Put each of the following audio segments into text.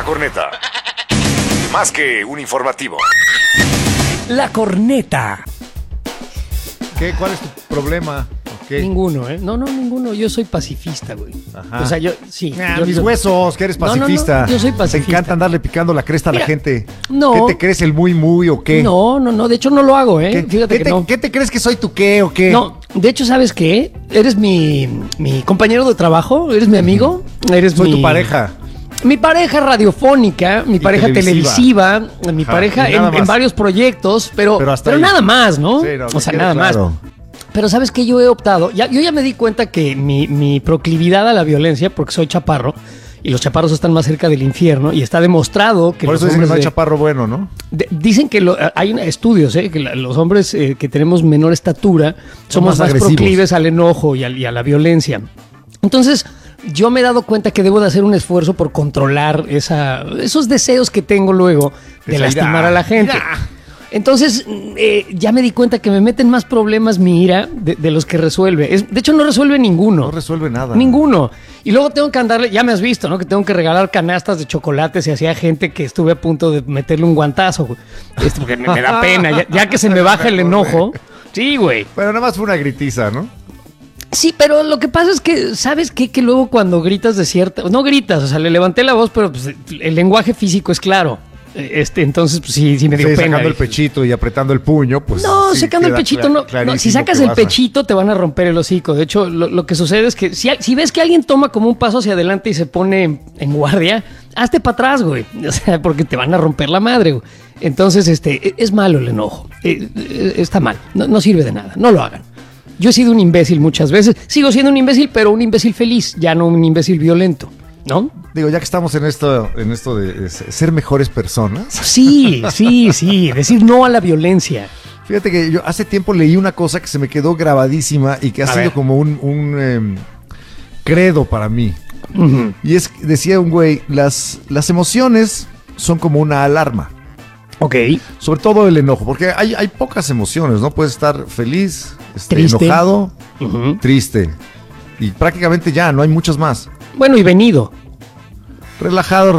corneta. Más que un informativo. La corneta. ¿Qué? ¿Cuál es tu problema? ¿Qué? Ninguno, ¿eh? No, ninguno. Yo soy pacifista, güey. Ajá. O sea, yo, sí. Mis huesos, que eres pacifista. No, yo soy pacifista. Te encanta andarle picando la cresta a la gente. No. ¿Qué te crees, el muy o qué? No. De hecho, no lo hago, ¿eh? Fíjate que no. ¿Qué te crees que soy tu qué o qué? No, de hecho, ¿sabes qué? Eres mi compañero de trabajo, eres mi amigo, Soy tu pareja. Mi pareja radiofónica, mi pareja televisiva, mi pareja en varios proyectos, pero nada más, ¿no? Sí, no, o sea, nada más. Pero ¿sabes qué? Yo he optado, yo ya me di cuenta que mi proclividad a la violencia, porque soy chaparro, y los chaparros están más cerca del infierno, y está demostrado que por eso dicen que no hay chaparro bueno, ¿no? Dicen que hay estudios, que los hombres que tenemos menor estatura somos más proclives al enojo y a la violencia. Entonces, yo me he dado cuenta que debo de hacer un esfuerzo por controlar esos deseos que tengo luego de lastimar a la gente. Entonces, ya me di cuenta que me meten más problemas mi ira de los que resuelve. De hecho, no resuelve ninguno. No resuelve nada. Ninguno. Y luego tengo que andarle, ya me has visto, ¿no? Que tengo que regalar canastas de chocolates y hacía gente que estuve a punto de meterle un guantazo, güey. Porque me da pena, ya que se me baja el enojo. Sí, güey. Pero nada más fue una gritiza, ¿no? Sí, pero lo que pasa es que, ¿sabes qué? Que luego cuando gritas de cierta... No gritas, o sea, le levanté la voz, pero pues, el lenguaje físico es claro. Entonces, pues sí me dio pena. Sacando el pechito y apretando el puño, pues... No, sí, sacando el pechito no. Si sacas el pechito te van a romper el hocico. De hecho, lo que sucede es que si ves que alguien toma como un paso hacia adelante y se pone en guardia, hazte para atrás, güey. O sea, porque te van a romper la madre, güey. Entonces, es malo el enojo. Está mal. No sirve de nada. No lo hagan. Yo he sido un imbécil muchas veces. Sigo siendo un imbécil, pero un imbécil feliz, ya no un imbécil violento, ¿no? Digo, ya que estamos en esto de ser mejores personas. Sí. Decir no a la violencia. Fíjate que yo hace tiempo leí una cosa que se me quedó grabadísima y que ha sido como un credo para mí. Uh-huh. Y decía un güey, las emociones son como una alarma. Ok. Sobre todo el enojo, porque hay pocas emociones, ¿no? Puedes estar feliz, triste, enojado, triste. Y prácticamente ya, no hay muchas más. Bueno, y venido. Relajado.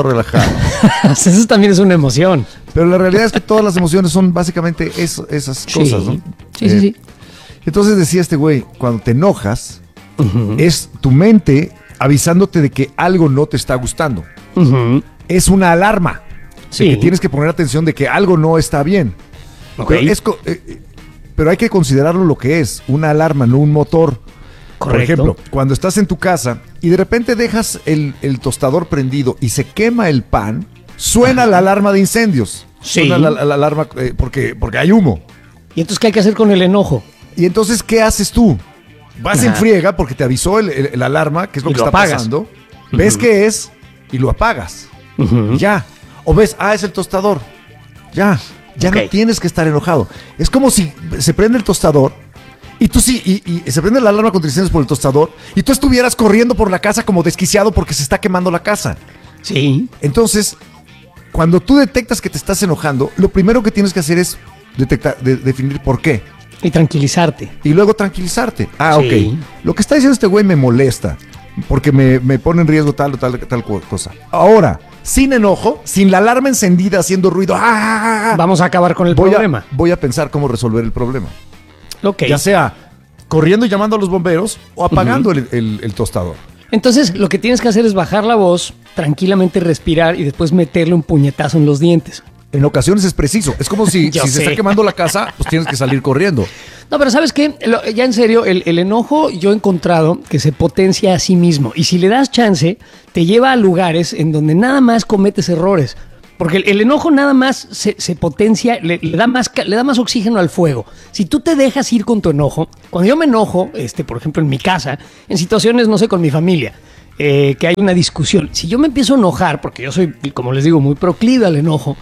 Eso también es una emoción. Pero la realidad es que todas las emociones son básicamente esas cosas, ¿no? Sí. Entonces decía este güey, cuando te enojas, es tu mente avisándote de que algo no te está gustando. Es una alarma. Sí. Que tienes que poner atención de que algo no está bien. Okay. Pero hay que considerarlo lo que es, una alarma, no un motor. Correcto. Por ejemplo, cuando estás en tu casa y de repente dejas el tostador prendido y se quema el pan, suena la alarma de incendios. Sí. Suena la alarma porque hay humo. ¿Y entonces qué hay que hacer con el enojo? Y entonces, ¿qué haces tú? Vas en friega porque te avisó el alarma, que es lo que está pasando. Ves qué es y lo apagas. Y ya. O ves, es el tostador. Ya no tienes que estar enojado. Es como si se prende el tostador y tú y se prende la alarma contra incendios por el tostador y tú estuvieras corriendo por la casa como desquiciado porque se está quemando la casa. Sí. Entonces, cuando tú detectas que te estás enojando, lo primero que tienes que hacer es definir por qué. Y tranquilizarte. Y luego tranquilizarte. Sí. Ok. Lo que está diciendo este güey me molesta porque me pone en riesgo tal cosa. Ahora, sin enojo, sin la alarma encendida haciendo ruido. Vamos a acabar con el problema. Voy a pensar cómo resolver el problema. Ok. Ya sea corriendo y llamando a los bomberos o apagando el tostador. Entonces, lo que tienes que hacer es bajar la voz, tranquilamente respirar y después meterle un puñetazo en los dientes. En ocasiones es preciso. Es como si se está quemando la casa, pues tienes que salir corriendo. No, pero ¿sabes qué? Ya en serio, el enojo yo he encontrado que se potencia a sí mismo. Y si le das chance, te lleva a lugares en donde nada más cometes errores. Porque el enojo nada más se potencia, le da más oxígeno al fuego. Si tú te dejas ir con tu enojo, cuando yo me enojo, por ejemplo en mi casa, en situaciones, no sé, con mi familia, que hay una discusión. Si yo me empiezo a enojar, porque yo soy, como les digo, muy proclive al enojo,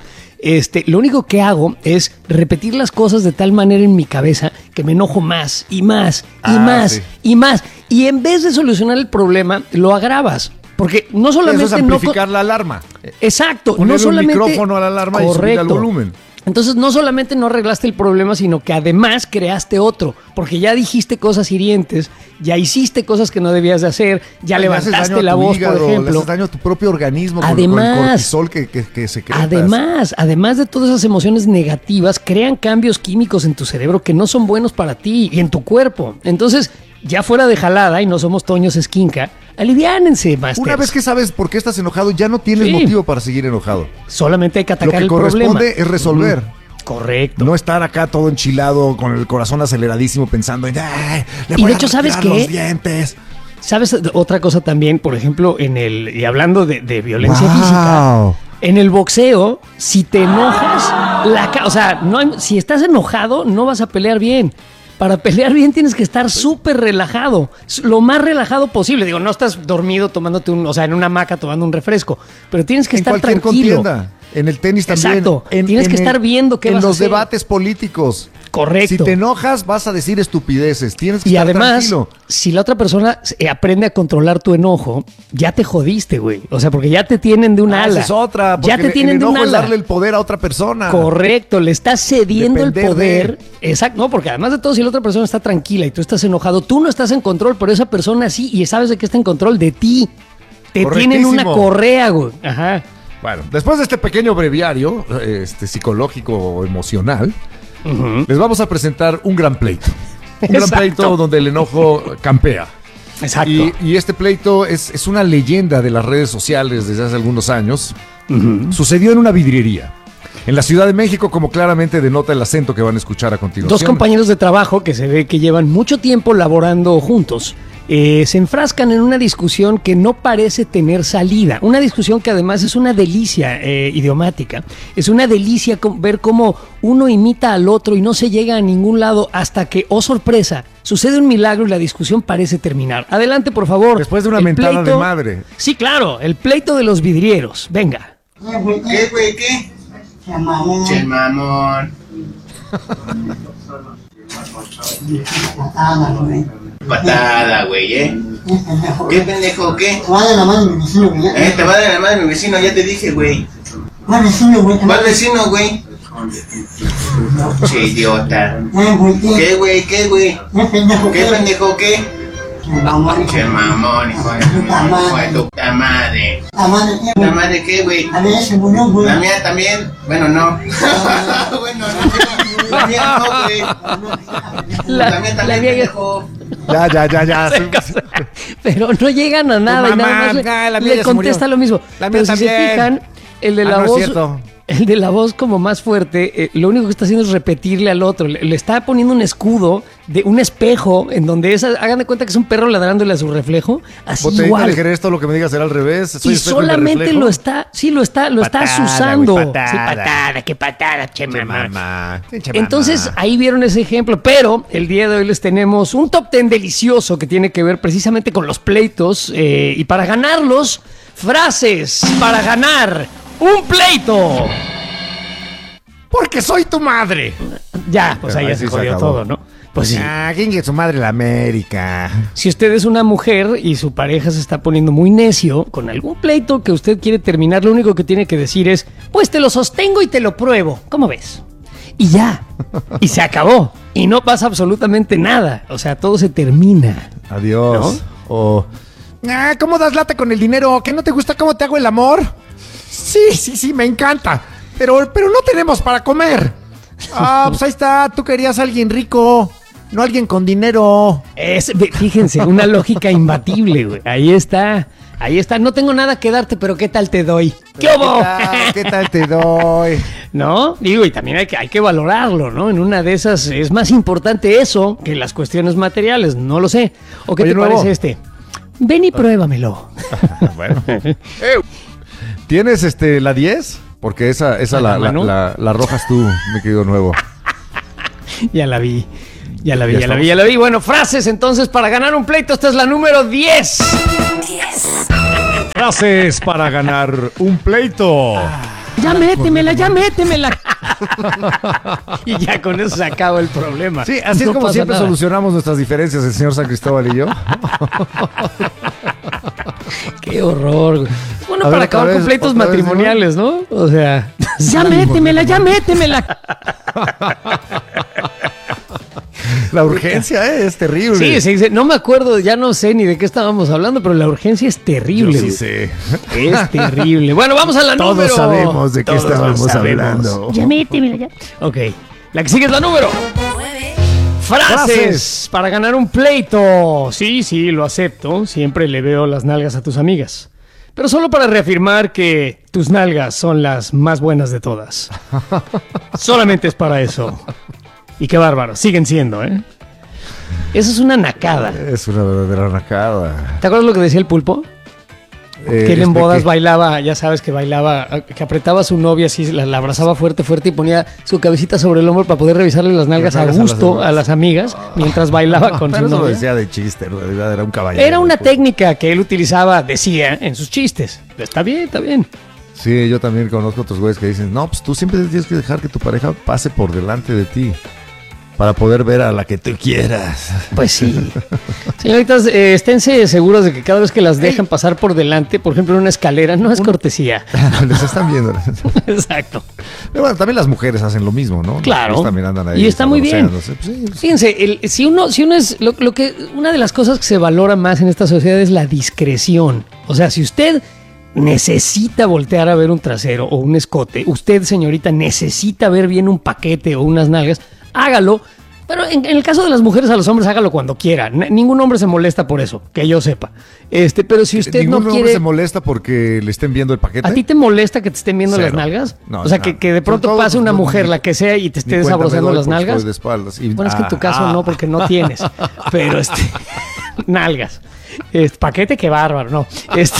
lo único que hago es repetir las cosas de tal manera en mi cabeza que me enojo más y más y más sí. y más. Y en vez de solucionar el problema, lo agravas. Porque no solamente... Eso es amplificar la alarma. Exacto. Ponerle no solamente un micrófono a la alarma. Correcto. Y subir el volumen. Entonces no solamente no arreglaste el problema, sino que además creaste otro, porque ya dijiste cosas hirientes, ya hiciste cosas que no debías de hacer, ya levantaste la voz, hígado, por ejemplo. Le haces daño a tu propio organismo Además, con el cortisol que secretas. Además de todas esas emociones negativas, crean cambios químicos en tu cerebro que no son buenos para ti y en tu cuerpo. Entonces, ya fuera de jalada, y no somos Toños Esquinca, aliviánense, masters. Una vez que sabes por qué estás enojado, ya no tienes motivo para seguir enojado. Solamente hay que atacar el problema. Lo que corresponde es resolver. Correcto. No estar acá todo enchilado, con el corazón aceleradísimo, pensando en, le voy a ¿sabes qué? los dientes. ¿Sabes otra cosa también? Por ejemplo, y hablando de violencia física, en el boxeo, si te enojas, si estás enojado, no vas a pelear bien. Para pelear bien tienes que estar súper relajado, lo más relajado posible. Digo, no estás dormido tomándote en una hamaca tomando un refresco, pero tienes que estar tranquilo. Contienda. En el tenis también. Exacto. Tienes que estar viendo qué vas a hacer. En los debates políticos. Correcto. Si te enojas, vas a decir estupideces. Tienes que estar tranquilo. Y además, si la otra persona aprende a controlar tu enojo, ya te jodiste, güey. O sea, porque ya te tienen de una ala. Esa es otra. Ya te tienen de una ala. Es darle el poder a otra persona. Correcto. Le estás cediendo el poder. Exacto. No, porque además de todo, si la otra persona está tranquila y tú estás enojado, tú no estás en control, pero esa persona sí. Y sabes de que está en control de ti. Te tienen una correa, güey. Ajá. Bueno, después de este pequeño breviario psicológico o emocional, les vamos a presentar un gran pleito. Un gran pleito donde el enojo campea. Exacto. Y este pleito es una leyenda de las redes sociales desde hace algunos años. Sucedió en una vidriería en la Ciudad de México, como claramente denota el acento que van a escuchar a continuación. Dos compañeros de trabajo que se ve que llevan mucho tiempo laborando juntos. Se enfrascan en una discusión que no parece tener salida. Una discusión que además es una delicia idiomática. Es una delicia ver cómo uno imita al otro y no se llega a ningún lado hasta que, oh sorpresa, sucede un milagro y la discusión parece terminar. Adelante, por favor. Después de una mentada de madre. Sí, claro, el pleito de los vidrieros. Venga. ¿Qué, güey? ¿Qué? Che, mamón. Patada, güey, ¿Qué pendejo, qué? Te va a dar la mano mi vecino, güey. Te va a dar la mano mi vecino, ya te dije, güey. ¿Cuál vecino, güey? ¿Cuál vecino, güey? Che, idiota. ¿Qué, güey? ¿Qué, güey? ¿Qué pendejo, qué? Che, mamón, hijo de tu puta madre. ¿La madre qué, güey? A ver, se murió, güey. La mía también. Bueno, no. Bueno, no. La mía no, güey. La mía también, pendejo. Ya. Pero no llegan a nada y nada más le contesta lo mismo. Pero si se fijan, el de la voz... El de la voz como más fuerte, lo único que está haciendo es repetirle al otro. Le está poniendo un escudo, un espejo, en donde hagan de cuenta que es un perro ladrándole a su reflejo. Así Botellita igual. de Jerez, todo lo que me digas será al revés. Y solamente lo está asusando. Wey, patada. Qué patada, che mamá. Entonces, ahí vieron ese ejemplo. Pero el día de hoy les tenemos un top 10 delicioso que tiene que ver precisamente con los pleitos. Y para ganarlos, frases para ganar un pleito. Porque soy tu madre. Ya, pues ahí ya se jodió todo, ¿no? Pues sí. ¿Quién es su madre? La América. Si usted es una mujer y su pareja se está poniendo muy necio con algún pleito que usted quiere terminar, lo único que tiene que decir es, pues te lo sostengo y te lo pruebo. ¿Cómo ves? Y ya. Y se acabó. Y no pasa absolutamente nada. O sea, todo se termina. Adiós. ¿No? ¿Cómo das lata con el dinero? ¿Que no te gusta cómo te hago el amor? Sí, me encanta. Pero no tenemos para comer. Pues ahí está. Tú querías a alguien rico, no alguien con dinero. Fíjense, una lógica imbatible, güey. Ahí está. No tengo nada que darte, pero ¿qué tal te doy? ¿Qué hubo? ¿Qué tal te doy? ¿No? Digo, y también hay que valorarlo, ¿no? En una de esas es más importante eso que las cuestiones materiales. No lo sé. ¿O qué te parece Ven y pruébamelo. Bueno. ¿Tienes la 10? Porque esa la arrojas tú, mi querido nuevo. Ya la vi. Bueno, frases entonces para ganar un pleito. Esta es la número 10. Frases para ganar un pleito. Ya métemela. Y ya con eso se acaba el problema. Sí, así es como siempre solucionamos nuestras diferencias el señor San Cristóbal y yo. Qué horror. Bueno, para acabar con pleitos matrimoniales, ¿no? O sea... Ya métemela, ya métemela. La urgencia es terrible. Sí, no me acuerdo, ya no sé ni de qué estábamos hablando, pero la urgencia es terrible. Yo sí güey. sé. Es terrible. Bueno, vamos a la Todos número. sabemos de qué Todos estábamos sabemos. hablando. Ya métemela, ya. Ok, la que sigue es la número. Frases para ganar un pleito. Sí, lo acepto. Siempre le veo las nalgas a tus amigas. Pero solo para reafirmar que tus nalgas son las más buenas de todas. Solamente es para eso. Y qué bárbaro, siguen siendo, ¿eh? Eso es una nacada. Es una verdadera nacada. ¿Te acuerdas lo que decía el Pulpo? Que él en bodas ¿qué? bailaba, ya sabes que bailaba, que apretaba a su novia así, la abrazaba fuerte y ponía su cabecita sobre el hombro para poder revisarle las nalgas a gusto a las amigas mientras bailaba con Pero su eso lo novia. decía de chiste, en realidad era un caballero. Era una técnica que él utilizaba, decía, en sus chistes. Está bien, está bien. Sí, yo también conozco otros güeyes que dicen, no, pues tú siempre tienes que dejar que tu pareja pase por delante de ti para poder ver a la que tú quieras. Pues sí. Señoritas, esténse seguros de que cada vez que las dejan pasar por delante, por ejemplo en una escalera, no es cortesía. Les están viendo. Exacto. Pero bueno, también las mujeres hacen lo mismo, ¿no? Claro. Ellos también andan ahí. Y está muy bien. sabroseándose. Pues sí, Fíjense, si uno es una de las cosas que se valora más en esta sociedad es la discreción. O sea, si usted necesita voltear a ver un trasero o un escote, usted, señorita, necesita ver bien un paquete o unas nalgas, hágalo. Pero en el caso de las mujeres, a los hombres, hágalo cuando quiera. Ningún hombre se molesta por eso, que yo sepa. Pero si usted ¿Ningún no hombre quiere... se molesta porque le estén viendo el paquete? ¿A ti te molesta que te estén viendo Cero. las nalgas? No, o sea, nada. que de pronto Sobre todo, pase una no, mujer, ni- la que sea, y te esté Ni cuenta me desabrozando doy las porque nalgas. estoy de espaldas. Y- Bueno, es que en tu caso no, porque no tienes. Pero nalgas. Paquete, qué bárbaro, no.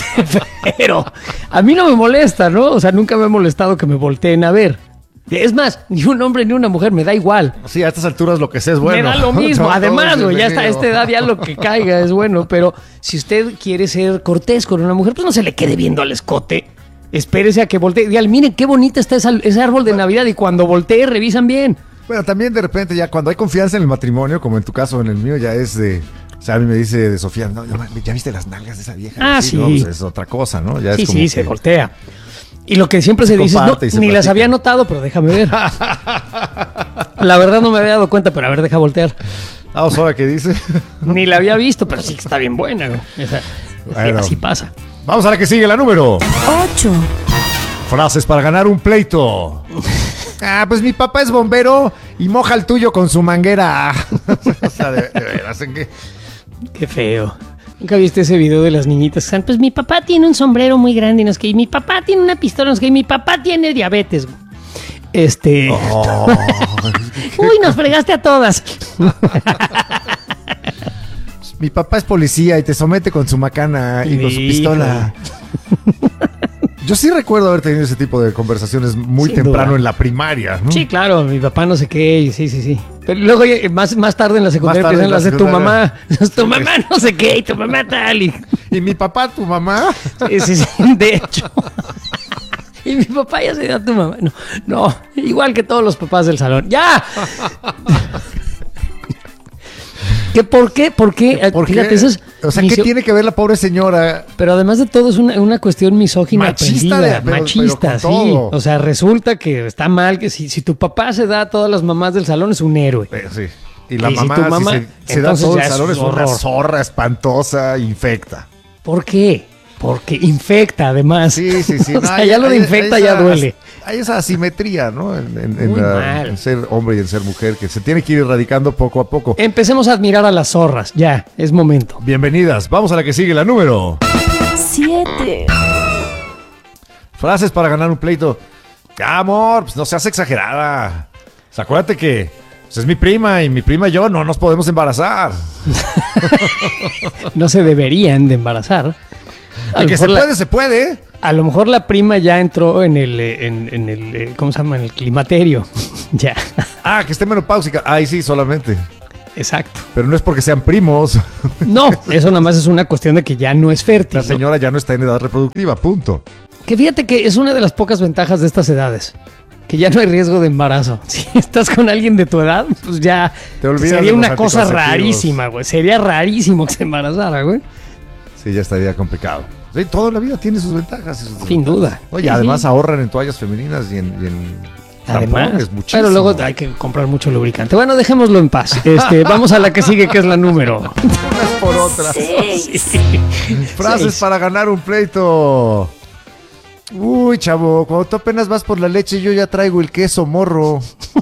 Pero a mí no me molesta, ¿no? O sea, nunca me ha molestado que me volteen a ver. Es más, ni un hombre ni una mujer, me da igual. Sí, a estas alturas lo que sé es bueno. Me da lo mismo. Todo Además, es güey, ya está a bienvenido. esta edad, ya lo que caiga es bueno. Pero si usted quiere ser cortés con una mujer, pues no se le quede viendo al escote. Espérese a que voltee. Dígale, miren qué bonita está ese árbol de Navidad. Y cuando voltee, revisan bien. Bueno, también de repente ya cuando hay confianza en el matrimonio, como en tu caso, en el mío, ya es de... O sea, a mí me dice de Sofía, no, ¿ya viste las nalgas de esa vieja? Ah, sí. No, pues es otra cosa, ¿no? Ya Sí, es como sí, que- se voltea. Y lo que siempre se dice es, no, comparte y se ni las platica. había notado, pero déjame ver. La verdad no me había dado cuenta, pero a ver, deja voltear. Ah, ¿ahora qué dice? Ni la había visto, pero sí que está bien buena, güey. Bueno. Así pasa. Vamos a la que sigue, la número. 8, Frases para ganar un pleito. Ah, pues mi papá es bombero y moja el tuyo con su manguera. O sea, de veras, ¿en qué? Qué feo. ¿Nunca viste ese video de las niñitas que están? Pues mi papá tiene un sombrero muy grande y no sé qué, y mi papá tiene una pistola, no sé qué, y mi papá tiene diabetes. Oh, Uy, nos fregaste a todas. mi papá es policía y te somete con su macana y con su Híjole. pistola. Yo sí recuerdo haber tenido ese tipo de conversaciones muy Sin temprano duda. en la primaria, ¿no? Sí, claro, mi papá no sé qué, y sí. Pero luego más tarde en la secundaria Más tarde empiezan en la las de tu secundaria. mamá. Tu mamá no sé qué, y tu mamá tal. Y mi papá, tu mamá. Sí, de hecho. Y mi papá ya se dio a tu mamá. No, igual que todos los papás del salón. ¡Ya! ¿Qué, ¿Por qué? ¿Por Fíjate, qué? eso es O sea, ¿qué tiene que ver la pobre señora? Pero además de todo es una cuestión misógina Machista aprendida, pero machista, con sí. todo. O sea, resulta que está mal que si tu papá se da a todas las mamás del salón es un héroe. Sí. Y la Y si mamá, tu mamá, si se da entonces todo el ya es salón, es una horror. zorra espantosa, infecta. ¿Por qué? Porque infecta además. Sí. O sea, ya lo de infecta ya duele. Hay esa asimetría, ¿no? Muy mal. En ser hombre y en ser mujer, que se tiene que ir erradicando poco a poco. Empecemos a admirar a las zorras, ya, es momento. Bienvenidas. Vamos a la que sigue, la número. 7, Frases para ganar un pleito. Ya, amor, pues no seas exagerada. O sea, acuérdate que pues, es mi prima y mi prima y yo no nos podemos embarazar. No se deberían de embarazar. A Y lo que se mejor puede, se puede. a lo mejor la prima ya entró en el ¿cómo se llama? En el climaterio. Ya, Ah, que esté menopáusica. Ay, sí, solamente. exacto. Pero no es porque sean primos. No, eso nada más es una cuestión de que ya no es fértil. La ¿no? señora ya no está en edad reproductiva, punto. Que fíjate que es una de las pocas ventajas de estas edades. Que ya no hay riesgo de embarazo. Si estás con alguien de tu edad, pues ya Te olvidas sería de los una cosa anticonceptivos. rarísima, güey. Sería rarísimo que se embarazara, güey. Sí, ya estaría complicado. Toda la vida tiene sus ventajas. Sin duda. Oye, Sí, además sí. ahorran en toallas femeninas y en Además, tampones, muchísimo. pero luego hay que comprar mucho lubricante. Bueno, dejémoslo en paz. Vamos a la que sigue, que es la número. Unas por otras. Sí. Frases 6. para ganar un pleito. Uy, chavo, cuando tú apenas vas por la leche, yo ya traigo el queso morro.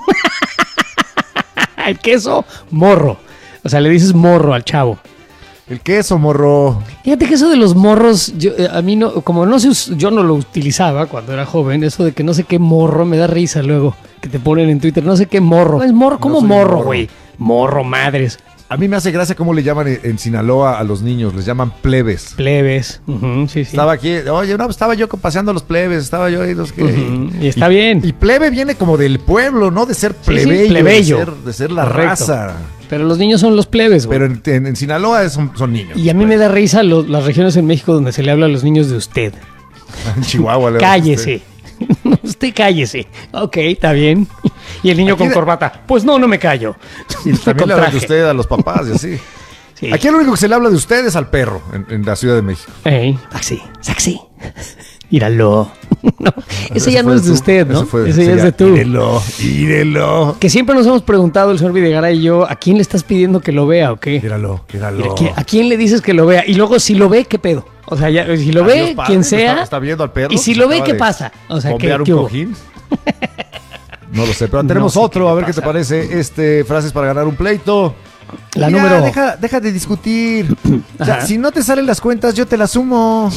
El queso morro. O sea, le dices morro al chavo. El queso morro. Fíjate que eso de los morros, a mí no, como no sé, yo no lo utilizaba cuando era joven, eso de que no sé qué morro, me da risa luego, que te ponen en Twitter, no sé qué morro. Es morro, ¿cómo No soy morro, morro. güey? Morro, madres. A mí me hace gracia cómo le llaman en Sinaloa a los niños, les llaman plebes. Plebes. Ujú, sí, sí. Estaba aquí, oye, no, estaba yo paseando a los plebes, estaba yo ahí los que... Ujú, y está bien. Y plebe viene como del pueblo, ¿no? De ser Sí, sí, plebeyo, plebeyo. de ser la Correcto. raza. Pero los niños son los plebes, güey. Pero en Sinaloa son niños. Y a mí me da risa las regiones en México donde se le habla a los niños de usted. En Chihuahua. le Cállese. Usted cállese. Ok, está bien. Y el niño Aquí con de- corbata. Pues no, no me callo. Y también Con le hablan de traje. usted a los papás y así. Sí. Aquí lo único que se le habla de usted es al perro en la Ciudad de México. Taxi, taxi. Míralo. No, ese Ese ya no fue es de tú. usted, ¿no? Ese ya es de tú. Mírelo. Que siempre nos hemos preguntado, el señor Videgaray y yo, ¿a quién le estás pidiendo que lo vea o qué? Míralo. ¿A quién le dices que lo vea? Y luego, si lo ve, ¿qué pedo? O sea, ya, si lo ve, Adiós, padre, quien sea. Está viendo al perro. Y si que lo ve, acaba ¿qué de pasa? O sea, bombear ¿qué un hubo? cojín. No lo sé, pero No tenemos sé otro. qué A le ver qué te pasa. parece. Frases para ganar un pleito. La Mira, número. Deja de discutir. O sea, Ajá. si no te salen las cuentas, yo te las sumo.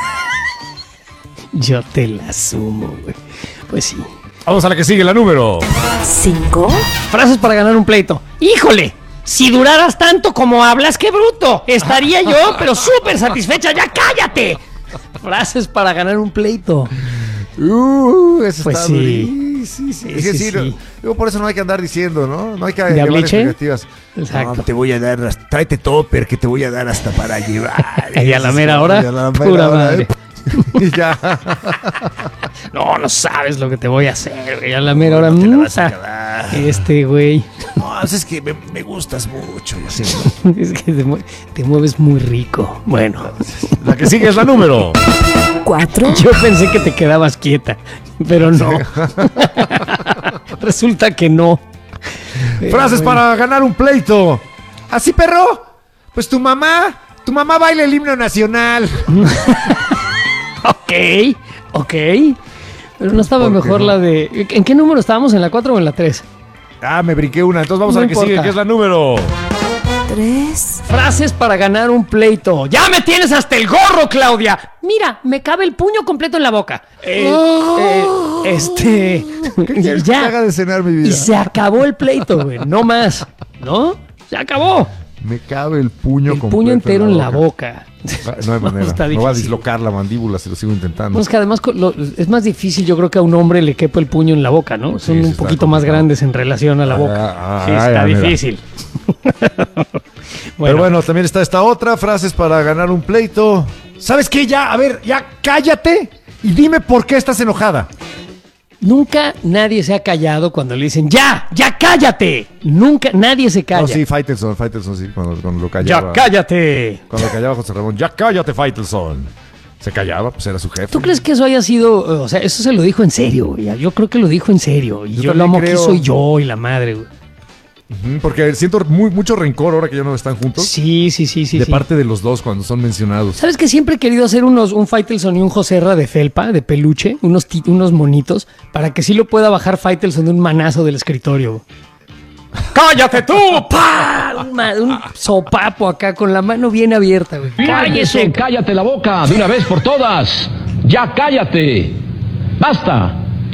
Yo te la sumo, güey. Pues sí. Vamos a la que sigue, la número. 5, Frases para ganar un pleito. ¡Híjole! Si duraras tanto como hablas, qué bruto. Estaría yo, pero súper satisfecha. ¡Ya cállate! Frases para ganar un pleito. Eso Pues está sí. durísimo. Sí, sí. Digo, por eso no hay que andar diciendo, ¿no? No hay que ¿De llevar Abliche? explicativas. Exacto. No, te voy a dar, tráete topper que te voy a dar hasta para llevar. Y a la mera hora, Y a la mera pura hora, madre. Y ya. No sabes lo que te voy a hacer, güey. A la mera hora. te la vas a ah, acabar. güey. No, es que me gustas mucho. Ya sé. Es que te mueves muy rico. Bueno, La que sigue es la número. 4, yo pensé que te quedabas quieta, pero no. Resulta que no. Frases para ganar un pleito. ¿Así, perro? Pues tu mamá baila el himno nacional. Ok. Pero no estaba ¿Por qué mejor no? la de... ¿En qué número estábamos? ¿En la 4 o en la 3? Ah, me brinqué una. Entonces vamos No a la que sigue, importa. que es la número. 3, Frases para ganar un pleito. ¡Ya me tienes hasta el gorro, Claudia! Mira, me cabe el puño completo en la boca. ¿Qué quieres que te haga de cenar, mi vida? Y se acabó el pleito, güey. No más. ¿No? Se acabó. Me cabe el puño El completo puño entero en la boca. No hay manera. Está Me voy a difícil. dislocar la mandíbula si lo sigo intentando. No, es que además es más difícil, yo creo que a un hombre le quepa el puño en la boca, ¿no? Sí, Son sí un está poquito más complicado. grandes en relación a la boca. Sí, está mira. difícil. Pero bueno, también está esta otra, frases para ganar un pleito. ¿Sabes qué? Ya, a ver, ya cállate y dime por qué estás enojada. Nunca nadie se ha callado cuando le dicen ¡ya! ¡Ya cállate! Nunca, nadie se calla. No, sí, Faitelson sí, cuando lo callaba. ¡Ya cállate! Cuando lo callaba José Ramón, ya cállate, Faitelson. Se callaba, pues era su jefe. ¿Tú crees que eso haya sido, o sea, eso se lo dijo en serio, güey? Yo creo que lo dijo en serio. Y Yo yo lo también amo creo. que soy yo y la madre, güey. Ujú, porque siento mucho rencor ahora que ya no están juntos. Sí. de parte de los dos cuando son mencionados. ¿Sabes que siempre he querido hacer un Faitelson y un Joserra de felpa, de peluche, unos monitos, para que sí lo pueda bajar Faitelson de un manazo del escritorio? ¡Cállate tú! ¡Pah! Un sopapo acá con la mano bien abierta, güey. Cállese, cállate la boca de una vez por todas. Ya cállate. Basta.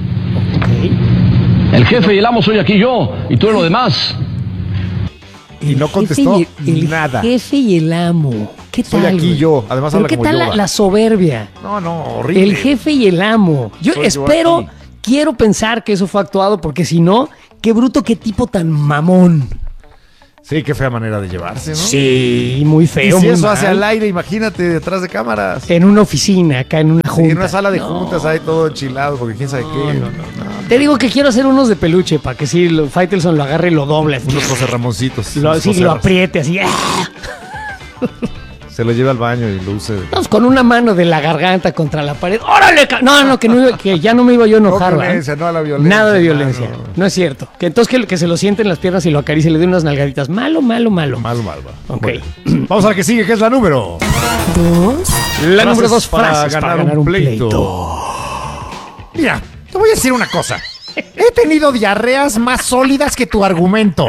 El jefe y el amo soy aquí yo y tú en lo demás. Y no El contestó jefe y nada. El jefe y el amo. ¿Qué tal? Soy aquí güey? yo. Además Pero habla ¿qué como tal yoga. la soberbia? No, horrible. El jefe y el amo. Yo Soy yo espero, aquí. quiero pensar que eso fue actuado, porque si no, qué bruto, qué tipo tan mamón. Sí, qué fea manera de llevarse, ¿no? Sí, muy Y feo. si muy eso mal. hace al aire, imagínate, detrás de cámaras. En una oficina, acá en una Sí, junta. en una sala de No. juntas hay todo enchilado, porque quién sabe qué. Te digo que quiero hacer unos de peluche para que sí, Faitelson lo agarre y lo doble. Unos José Ramoncitos. Lo, unos sí, lo Joserras. apriete así. ¡ah! Se lo lleva al baño y lo use. Vamos con una mano de la garganta contra la pared. ¡Órale! No, que ya no me iba yo a enojar. No violencia, no a la violencia. Nada de violencia. No. No es cierto. Que entonces que se lo sienten las piernas y lo acaricie y le dé unas nalgaditas. Malo. Mal. Ok. Bueno, vamos a la que sigue, que es la número. 2, La número 2, para frases para ganar un pleito. Mira, te voy a decir una cosa. He tenido diarreas más sólidas que tu argumento.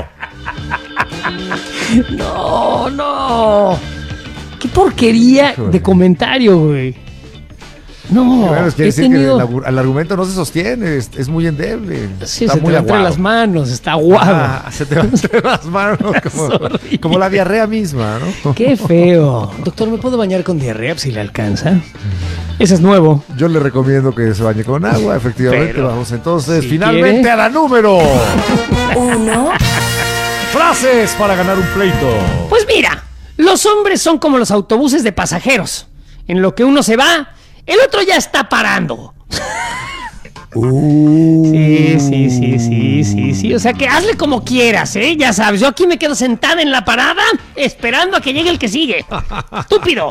No. Qué porquería de comentario, güey. No, Bueno, es que he decir tenido... que el argumento no se sostiene, es muy endeble. Sí, está se te muy va entre aguado. las manos, está aguado. Se te va entre las manos horrible. como la diarrea misma, ¿no? Qué feo. Doctor, ¿me puedo bañar con diarrea si le alcanza? Ese es nuevo. Yo le recomiendo que se bañe con agua, efectivamente. Pero, vamos entonces si finalmente quiere. a la número. 1, Frases para ganar un pleito. Pues mira, los hombres son como los autobuses de pasajeros. En lo que uno se va, el otro ya está parando. Sí. O sea que hazle como quieras, ¿eh? Ya sabes, yo aquí me quedo sentada en la parada esperando a que llegue el que sigue. Estúpido.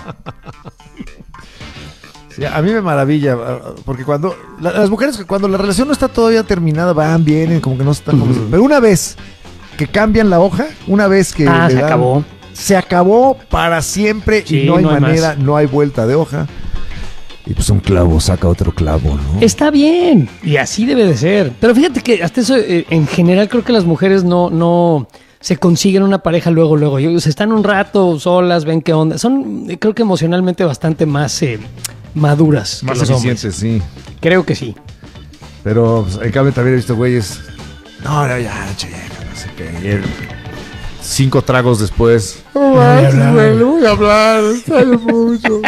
Sí, a mí me maravilla, porque cuando las mujeres, cuando la relación no está todavía terminada, van, vienen, como que no están. Pero una vez que cambian la hoja, una vez que le se dan, acabó. Se acabó para siempre Sí, y no hay no hay manera, más. no hay vuelta de hoja. Y pues un clavo saca otro clavo, ¿no? Está bien, y así debe de ser. Pero fíjate que hasta eso, en general, creo que las mujeres no se consiguen una pareja luego. Se están un rato solas, ven qué onda. Son, creo que emocionalmente bastante más maduras Más que los hombres. eficientes, sí. Creo que sí. Pero pues, en cambio también he visto güeyes. No, ya, che, no sé qué. Y él, 5 tragos después. No voy a hablar, extraño mucho.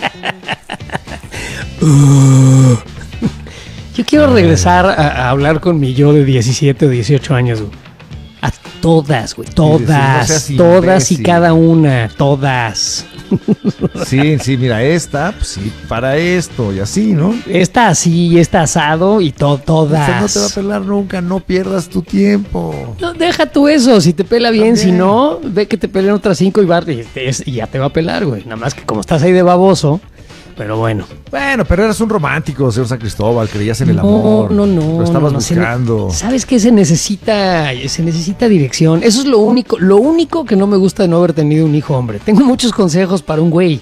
Yo quiero regresar a hablar con mi yo de 17 o 18 años, güey. A todas, güey. no seas Todas y imbécil. cada una. Todas. Sí, mira, esta, pues sí, para esto y así, ¿no? Esta así, esta asado y todas. Este no te va a pelar nunca, no pierdas tu tiempo. No, deja tú eso, si te pela bien, También. si no, ve que te peleen otras 5 y ya te va a pelar, güey. Nada más que como estás ahí de baboso, pero bueno. Bueno, pero eras un romántico, señor San Cristóbal, creías en el amor. No. Lo estabas no, buscando. ¿Sabes qué? Se necesita dirección. Eso es lo único que no me gusta de no haber tenido un hijo hombre. Tengo muchos consejos para un güey.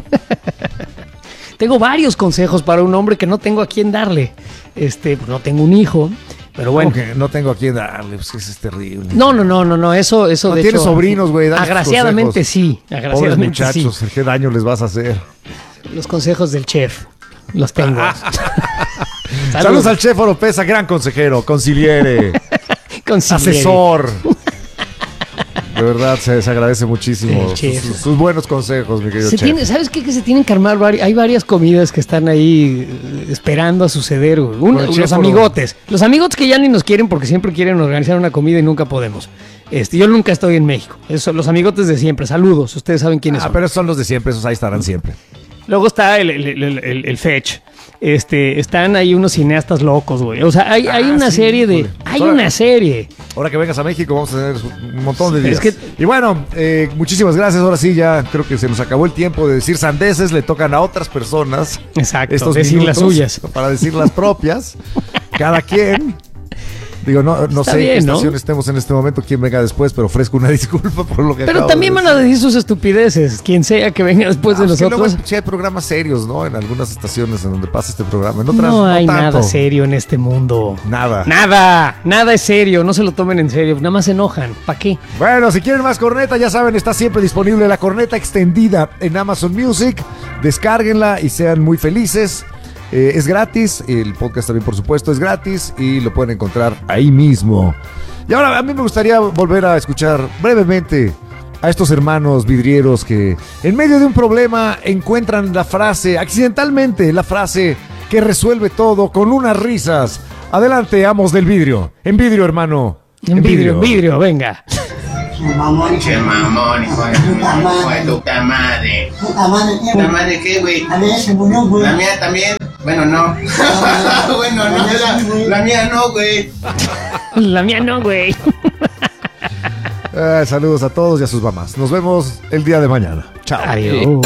Tengo varios consejos para un hombre que no tengo a quién darle. No tengo un hijo, pero bueno. Como que no tengo a quién darle, pues que eso es terrible. No, eso No de tienes hecho. sobrinos, güey, dale tus Agraciadamente consejos. sí, Pobres agraciadamente sí. muchachos, ¿qué daño les vas a hacer? Los consejos del chef los tengo. Saludos al chef Oropesa, gran consejero, conciliere, Consigliere. asesor. De verdad, se agradece muchísimo El chef. sus buenos consejos, mi querido chef. ¿Sabes qué? Que se tienen que armar hay varias comidas que están ahí esperando a suceder. Güey. Con el chef Los amigotes. Los amigotes que ya ni nos quieren porque siempre quieren organizar una comida y nunca podemos. Yo nunca estoy en México. Los amigotes de siempre. Saludos. Ustedes saben quiénes son. Pero esos son los de siempre, esos ahí estarán siempre. Luego está el Fetch. Están ahí unos cineastas locos, güey. O sea, hay una sí, serie de... híjole. Hay Ahora- una serie. Ahora que vengas a México vamos a tener un montón de días. Es que- Y bueno, muchísimas gracias. Ahora sí, ya creo que se nos acabó el tiempo de decir sandeces. Le tocan a otras personas. Exacto, Estos decir minutos las suyas. Para decir las propias. Cada quien. Digo, no Está sé en qué bien, ¿no? estación estemos en este momento, quién venga después, pero ofrezco una disculpa por lo que Pero acabo también de van a decir sus estupideces. Quien sea que venga después de es que luego nosotros. sí hay programas serios, ¿no? En algunas estaciones en donde pasa este programa. En otras, No hay tanto. nada serio en este mundo. Nada. Nada es serio, no se lo tomen en serio, nada más se enojan. ¿Para qué? Bueno, si quieren más corneta, ya saben, está siempre disponible la corneta extendida en Amazon Music. Descárguenla y sean muy felices. Es gratis, el podcast también por supuesto es gratis y lo pueden encontrar ahí mismo. Y ahora a mí me gustaría volver a escuchar brevemente a estos hermanos vidrieros que en medio de un problema encuentran la frase, accidentalmente la frase que resuelve todo con unas risas. Adelante, amos del vidrio. En vidrio, hermano. En vidrio, venga. Mamón. Che mamón, hijo de tu puta madre. Puta madre, ¿qué? ¿La madre qué, güey? A ver, se murió, güey. La mía también. Bueno, no. Bueno, no, la mía no, güey. La mía no, güey. Saludos a todos y a sus mamás. Nos vemos el día de mañana. Chao. Chao. Adiós.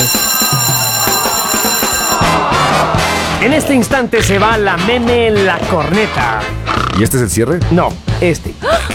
En este instante se va la meme la corneta. ¿Y este es el cierre? No, este.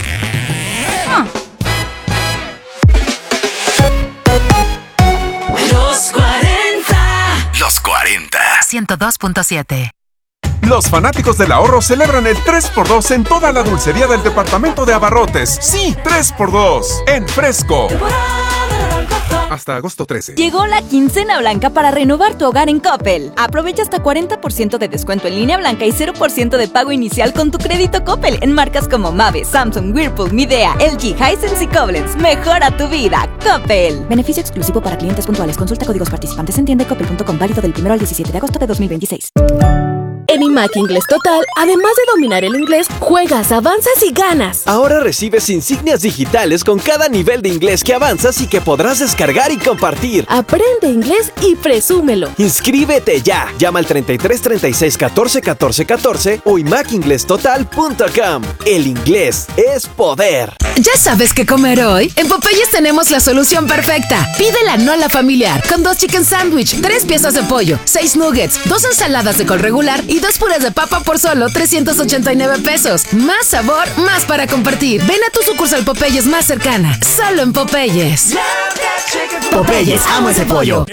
Los 40. 102.7. Los fanáticos del ahorro celebran el 3x2 en toda la dulcería del departamento de abarrotes. Sí, 3x2 en Fresco. Hasta agosto 13. Llegó la quincena blanca para renovar tu hogar en Coppel. Aprovecha hasta 40% de descuento en línea blanca y 0% de pago inicial con tu crédito Coppel en marcas como Mave, Samsung, Whirlpool, Midea, LG, Hisense y Koblenz. Mejora tu vida. Coppel. Beneficio exclusivo para clientes puntuales. Consulta códigos participantes en tiendacoppel.com, válido del 1 al 17 de agosto de 2026. En IMAC Inglés Total, además de dominar el inglés, juegas, avanzas y ganas. Ahora recibes insignias digitales con cada nivel de inglés que avanzas y que podrás descargar y compartir. Aprende inglés y presúmelo. ¡Inscríbete ya! Llama al 33 36 14 14 14 o imacinglesstotal.com. El inglés es poder. ¿Ya sabes qué comer hoy? En Popeyes tenemos la solución perfecta. Pide la Nola familiar con 2 chicken sandwich, 3 piezas de pollo, 6 nuggets, 2 ensaladas de col regular y 2 puras de papa por solo 389 pesos. Más sabor, más para compartir. Ven a tu sucursal Popeyes más cercana. Solo en Popeyes. Popeyes, amo ese pollo.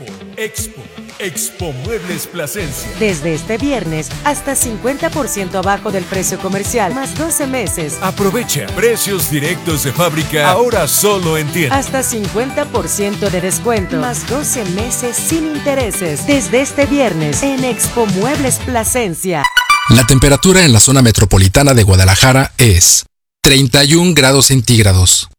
Expo Muebles Plasencia. Desde este viernes, hasta 50% abajo del precio comercial, más 12 meses. Aprovecha precios directos de fábrica, ahora solo en tienda. Hasta 50% de descuento, más 12 meses sin intereses. Desde este viernes, en Expo Muebles Plasencia. La temperatura en la zona metropolitana de Guadalajara es 31 grados centígrados.